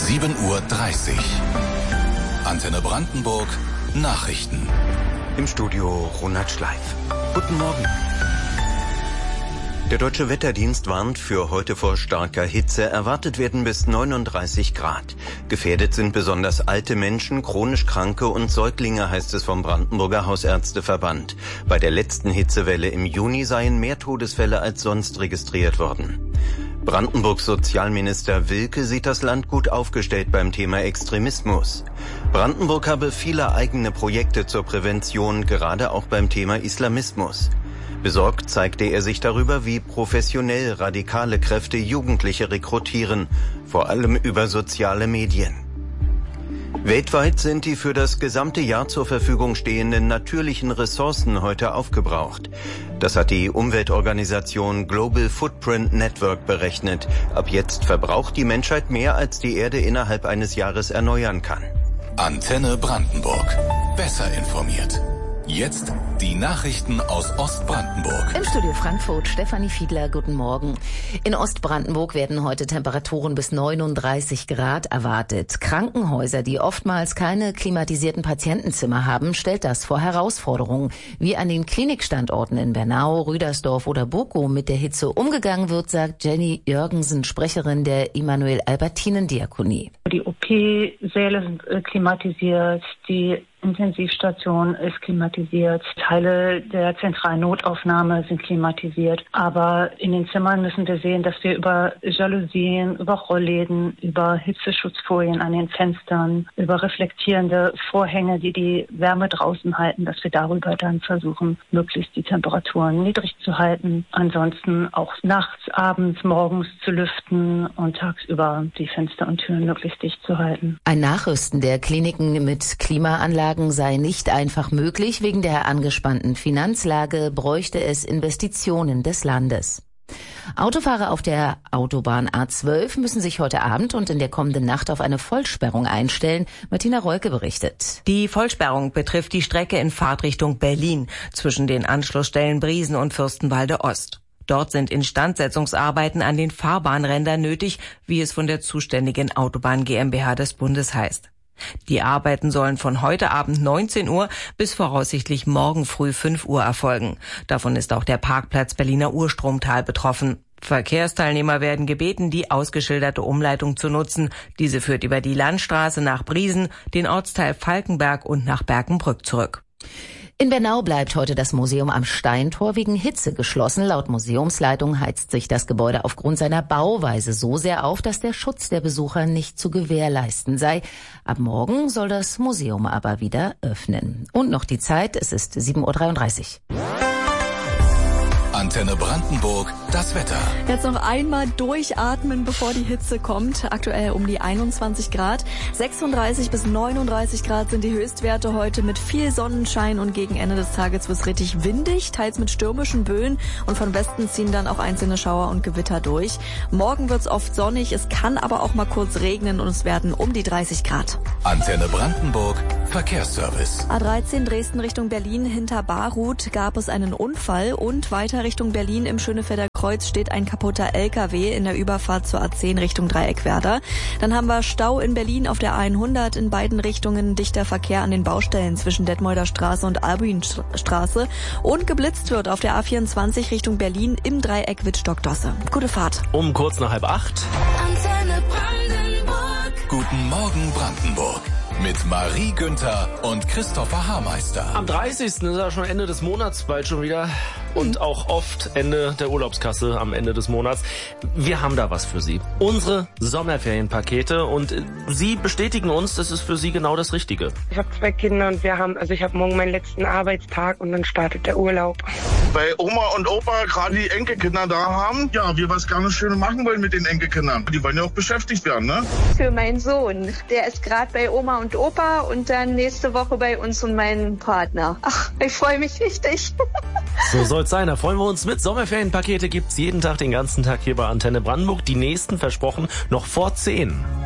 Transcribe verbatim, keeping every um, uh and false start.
sieben Uhr dreißig. Antenne Brandenburg Nachrichten. Im Studio Ronald Schleif. Guten Morgen. Der Deutsche Wetterdienst warnt für heute vor starker Hitze. Erwartet werden bis neununddreißig Grad. Gefährdet sind besonders alte Menschen, chronisch Kranke und Säuglinge, heißt es vom Brandenburger Hausärzteverband. Bei der letzten Hitzewelle im Juni seien mehr Todesfälle als sonst registriert worden. Brandenburgs Sozialminister Wilke sieht das Land gut aufgestellt beim Thema Extremismus. Brandenburg habe viele eigene Projekte zur Prävention, gerade auch beim Thema Islamismus. Besorgt zeigte er sich darüber, wie professionell radikale Kräfte Jugendliche rekrutieren, vor allem über soziale Medien. Weltweit sind die für das gesamte Jahr zur Verfügung stehenden natürlichen Ressourcen heute aufgebraucht. Das hat die Umweltorganisation Global Footprint Network berechnet. Ab jetzt verbraucht die Menschheit mehr, als die Erde innerhalb eines Jahres erneuern kann. Antenne Brandenburg. Besser informiert. Jetzt die Nachrichten aus Ostbrandenburg. Im Studio Frankfurt, Stefanie Fiedler, guten Morgen. In Ostbrandenburg werden heute Temperaturen bis neununddreißig Grad erwartet. Krankenhäuser, die oftmals keine klimatisierten Patientenzimmer haben, stellt das vor Herausforderungen. Wie an den Klinikstandorten in Bernau, Rüdersdorf oder Bochum mit der Hitze umgegangen wird, sagt Jenny Jürgensen, Sprecherin der Immanuel-Albertinen-Diakonie. Die O P-Säle sind klimatisiert, die Intensivstation ist klimatisiert, Teile der zentralen Notaufnahme sind klimatisiert. Aber in den Zimmern müssen wir sehen, dass wir über Jalousien, über Rollläden, über Hitzeschutzfolien an den Fenstern, über reflektierende Vorhänge, die die Wärme draußen halten, dass wir darüber dann versuchen, möglichst die Temperaturen niedrig zu halten. Ansonsten auch nachts, abends, morgens zu lüften und tagsüber die Fenster und Türen möglichst dicht zu halten. Ein Nachrüsten der Kliniken mit Klimaanlagen sei nicht einfach möglich. Wegen der angespannten Finanzlage bräuchte es Investitionen des Landes. Autofahrer auf der Autobahn A zwölf müssen sich heute Abend und in der kommenden Nacht auf eine Vollsperrung einstellen. Martina Rolke berichtet. Die Vollsperrung betrifft die Strecke in Fahrtrichtung Berlin zwischen den Anschlussstellen Briesen und Fürstenwalde Ost. Dort sind Instandsetzungsarbeiten an den Fahrbahnrändern nötig, wie es von der zuständigen Autobahn GmbH des Bundes heißt. Die Arbeiten sollen von heute Abend neunzehn Uhr bis voraussichtlich morgen früh fünf Uhr erfolgen. Davon ist auch der Parkplatz Berliner Urstromtal betroffen. Verkehrsteilnehmer werden gebeten, die ausgeschilderte Umleitung zu nutzen. Diese führt über die Landstraße nach Briesen, den Ortsteil Falkenberg und nach Berkenbrück zurück. In Bernau bleibt heute das Museum am Steintor wegen Hitze geschlossen. Laut Museumsleitung heizt sich das Gebäude aufgrund seiner Bauweise so sehr auf, dass der Schutz der Besucher nicht zu gewährleisten sei. Ab morgen soll das Museum aber wieder öffnen. Und noch die Zeit, es ist sieben Uhr dreiunddreißig. Antenne Brandenburg, das Wetter. Jetzt noch einmal durchatmen, bevor die Hitze kommt. Aktuell um die einundzwanzig Grad. sechsunddreißig bis neununddreißig Grad sind die Höchstwerte heute mit viel Sonnenschein und gegen Ende des Tages wird es richtig windig, teils mit stürmischen Böen und von Westen ziehen dann auch einzelne Schauer und Gewitter durch. Morgen wird es oft sonnig, es kann aber auch mal kurz regnen und es werden um die dreißig Grad. Antenne Brandenburg, Verkehrsservice. A dreizehn Dresden Richtung Berlin hinter Baruth gab es einen Unfall und weiter Richtung Berlin im Schönefelder Kreuz steht ein kaputter L K W in der Überfahrt zur A zehn Richtung Dreieckwerder. Dann haben wir Stau in Berlin auf der hundert in beiden Richtungen, dichter Verkehr an den Baustellen zwischen Detmolder Straße und Albuinstraße und geblitzt wird auf der A vierundzwanzig Richtung Berlin im Dreieck Wittstock-Dosse. Gute Fahrt. Um kurz nach halb acht. Antenne Brandenburg. Guten Morgen Brandenburg. Mit Marie Günther und Christopher Haarmeister. Am dreißigsten ist ja schon Ende des Monats bald schon wieder. Und auch oft Ende der Urlaubskasse am Ende des Monats. Wir haben da was für Sie. Unsere Sommerferienpakete. Und Sie bestätigen uns, das ist für Sie genau das Richtige. Ich habe zwei Kinder und wir haben, also ich habe morgen meinen letzten Arbeitstag und dann startet der Urlaub. Weil Oma und Opa gerade die Enkelkinder da haben, ja, wir was gerne Schönes machen wollen mit den Enkelkindern. Die wollen ja auch beschäftigt werden, ne? Für meinen Sohn. Der ist gerade bei Oma und Opa und dann nächste Woche bei uns und meinem Partner. Ach, ich freue mich richtig. So soll's sein. Da freuen wir uns mit. Sommerferienpakete gibt's jeden Tag, den ganzen Tag hier bei Antenne Brandenburg. Die nächsten versprochen noch vor zehn.